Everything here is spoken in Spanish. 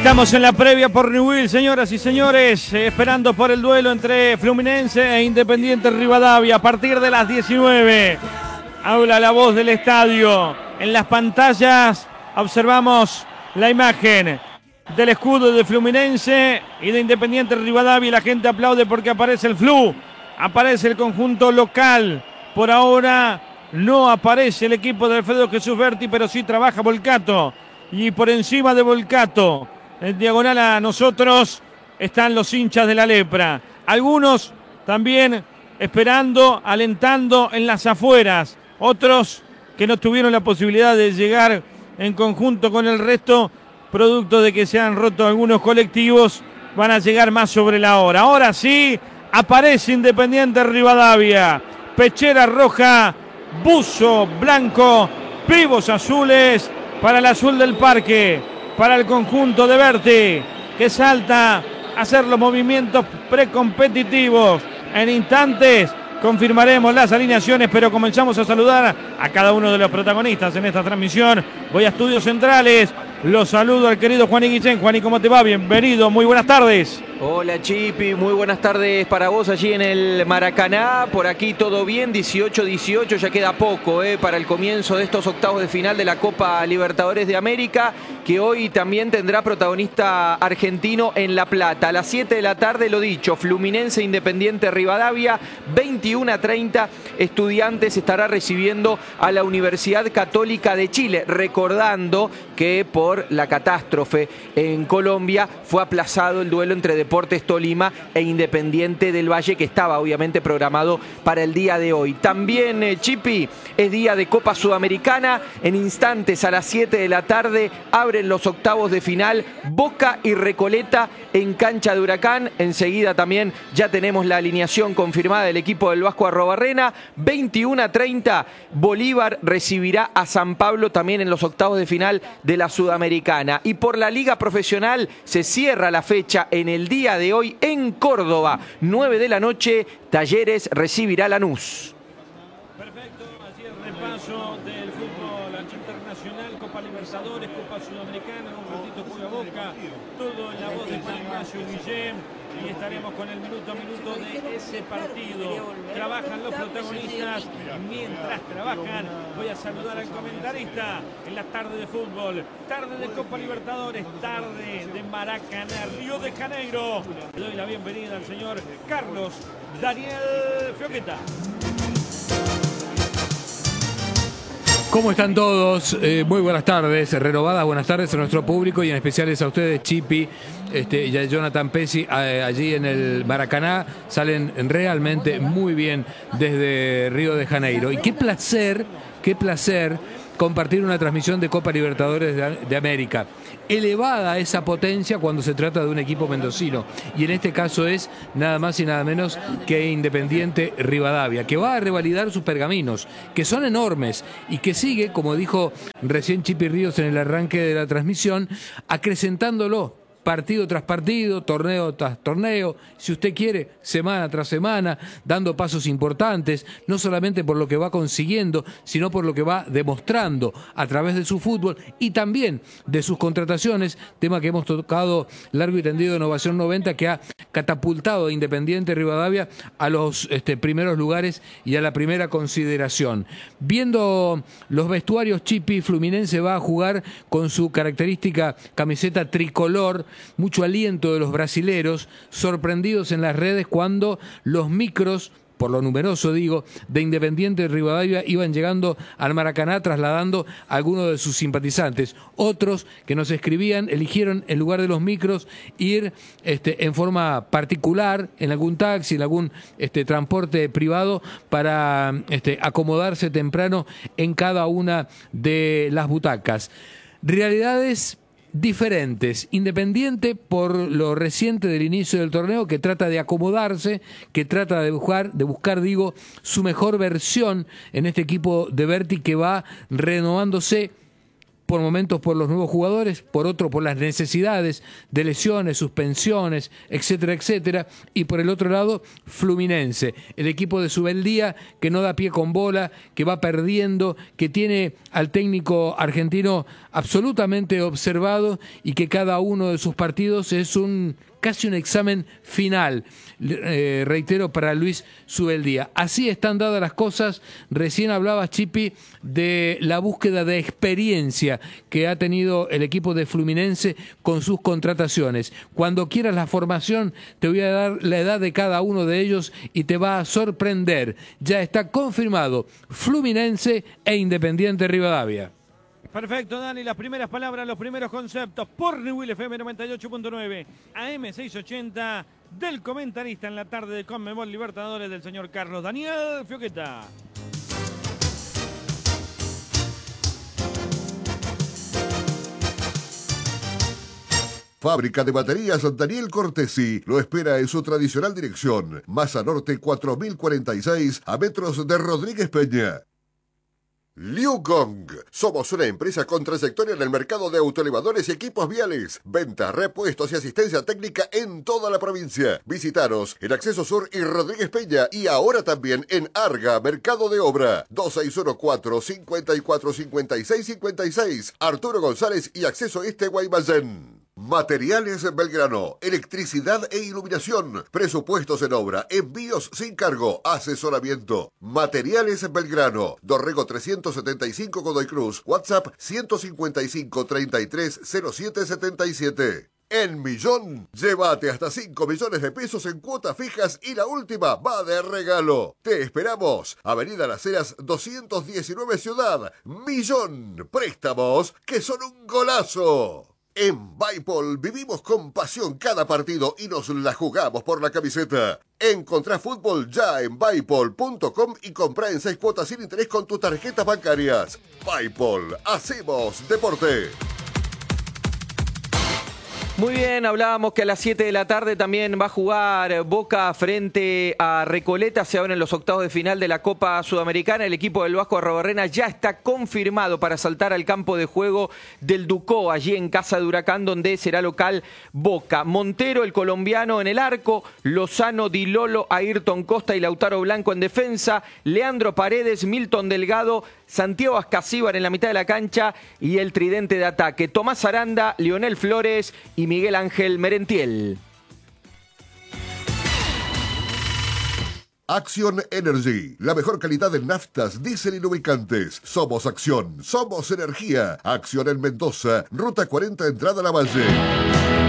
Estamos en la previa por Newell, señoras y señores, esperando por el duelo entre Fluminense e Independiente Rivadavia a partir de las 19. Habla la voz del estadio. En las pantallas observamos la imagen del escudo de Fluminense y de Independiente Rivadavia. La gente aplaude porque aparece el Flu, aparece el conjunto local. Por ahora no aparece el equipo de Alfredo Jesús Berti, pero sí trabaja Volcato. Y por encima de Volcato, en diagonal a nosotros, están los hinchas de la Lepra. Algunos también esperando, alentando en las afueras. Otros que no tuvieron la posibilidad de llegar en conjunto con el resto, producto de que se han roto algunos colectivos, van a llegar más sobre la hora. Ahora sí, aparece Independiente Rivadavia. Pechera roja, buzo blanco, pibos azules para el azul del parque, para el conjunto de Berti, que salta a hacer los movimientos precompetitivos. En instantes confirmaremos las alineaciones, pero comenzamos a saludar a cada uno de los protagonistas en esta transmisión. Voy a Estudios Centrales, los saludo al querido Juan Guillén. Juan, ¿cómo te va? Bienvenido, muy buenas tardes. Hola Chipi, muy buenas tardes para vos allí en el Maracaná. Por aquí todo bien, 18-18, ya queda poco para el comienzo de estos octavos de final de la Copa Libertadores de América, que hoy también tendrá protagonista argentino en La Plata. A las 7 de la tarde, lo dicho, Fluminense Independiente Rivadavia, 21:30, Estudiantes estará recibiendo a la Universidad Católica de Chile, recordando que por la catástrofe en Colombia fue aplazado el duelo entre Deportes Tolima e Independiente del Valle, que estaba obviamente programado para el día de hoy. También, Chipi, es día de Copa Sudamericana. En instantes, a las 7 de la tarde, abren los octavos de final Boca y Recoleta en cancha de Huracán. Enseguida también ya tenemos la alineación confirmada del equipo del Vasco Arrobarrena. 21:30, Bolívar recibirá a San Pablo también en los octavos de final de la Sudamericana. Y por la Liga Profesional se cierra la fecha en el día de hoy en Córdoba. 9 de la noche, Talleres recibirá Lanús. Perfecto, así el repaso del fútbol internacional, Copa Libertadores, Copa Sudamericana. Un ratito juega Boca, todo en la voz de Juan Ignacio Guillén. Y estaremos con el minuto a minuto de ese partido. Trabajan los protagonistas. Mientras trabajan, voy a saludar al comentarista en la tarde de fútbol, tarde de Copa Libertadores, tarde de Maracaná, Río de Janeiro. Le doy la bienvenida al señor Carlos Daniel Fioqueta. ¿Cómo están todos? Muy buenas tardes, renovadas buenas tardes a nuestro público y en especial a ustedes, Chipi y a Jonathan Pesci, allí en el Maracaná. Salen realmente muy bien desde Río de Janeiro. Y qué placer compartir una transmisión de Copa Libertadores de América. Elevada esa potencia cuando se trata de un equipo mendocino. Y en este caso es nada más y nada menos que Independiente Rivadavia, que va a revalidar sus pergaminos, que son enormes y que sigue, como dijo recién Chipi Ríos en el arranque de la transmisión, acrecentándolo. Partido tras partido, torneo tras torneo, si usted quiere, semana tras semana, dando pasos importantes, no solamente por lo que va consiguiendo, sino por lo que va demostrando a través de su fútbol y también de sus contrataciones, tema que hemos tocado largo y tendido en Ovación 90, que ha catapultado a Independiente Rivadavia a los primeros lugares y a la primera consideración. Viendo los vestuarios, Chipi, Fluminense va a jugar con su característica camiseta tricolor. Mucho aliento de los brasileros, sorprendidos en las redes cuando los micros, por lo numeroso digo, de Independiente Rivadavia iban llegando al Maracaná trasladando a algunos de sus simpatizantes. Otros que nos escribían eligieron en lugar de los micros ir en forma particular, en algún taxi, en algún transporte privado para acomodarse temprano en cada una de las butacas. Realidades diferentes. Independiente, por lo reciente del inicio del torneo, que trata de acomodarse, que trata de buscar su mejor versión en este equipo de Berti, que va renovándose por momentos por los nuevos jugadores, por otro por las necesidades de lesiones, suspensiones, etcétera, etcétera, y por el otro lado Fluminense, el equipo de Subeldía que no da pie con bola, que va perdiendo, que tiene al técnico argentino absolutamente observado y que cada uno de sus partidos es casi un examen final, reitero, para Luis Subeldía. Así están dadas las cosas. Recién hablaba Chipi de la búsqueda de experiencia que ha tenido el equipo de Fluminense con sus contrataciones. Cuando quieras la formación, te voy a dar la edad de cada uno de ellos y te va a sorprender. Ya está confirmado Fluminense e Independiente Rivadavia. Perfecto, Dani, las primeras palabras, los primeros conceptos por Newell FM 98.9, AM 680, del comentarista en la tarde de Conmebol Libertadores del señor Carlos Daniel Fioqueta. Fábrica de baterías Daniel Cortesi lo espera en su tradicional dirección, Masa Norte 4046, a metros de Rodríguez Peña. Liu Gong. Somos una empresa con trayectoria en el mercado de autoelevadores y equipos viales. Venta, repuestos y asistencia técnica en toda la provincia. Visitaros en Acceso Sur y Rodríguez Peña y ahora también en Arga, Mercado de Obra. 2614-545656. Arturo González y Acceso Este Guaymallén. Materiales Belgrano, electricidad e iluminación, presupuestos en obra, envíos sin cargo, asesoramiento. Materiales Belgrano, Dorrego 375 Godoy Cruz, WhatsApp 155 33 07 77. En Millón, llévate hasta 5 millones de pesos en cuotas fijas y la última va de regalo. Te esperamos. Avenida Las Heras 219 Ciudad. Millón. Préstamos que son un golazo. En Bipol vivimos con pasión cada partido y nos la jugamos por la camiseta. Encontrá fútbol ya en Bipol.com y comprá en 6 cuotas sin interés con tus tarjetas bancarias. Bipol, hacemos deporte. Muy bien, hablábamos que a las 7 de la tarde también va a jugar Boca frente a Recoleta. Se abren los octavos de final de la Copa Sudamericana. El equipo del Vasco Arrobarrena ya está confirmado para saltar al campo de juego del Ducó, allí en Casa de Huracán, donde será local Boca. Montero, el colombiano, en el arco. Lozano, Di Lolo, Ayrton Costa y Lautaro Blanco en defensa. Leandro Paredes, Milton Delgado, Santiago Ascasíbar en la mitad de la cancha y el tridente de ataque. Tomás Aranda, Lionel Flores y Miguel Ángel Merentiel. Action Energy, la mejor calidad en naftas, diésel y lubricantes. Somos Acción, somos energía. Acción en Mendoza, Ruta 40, entrada a La Valle.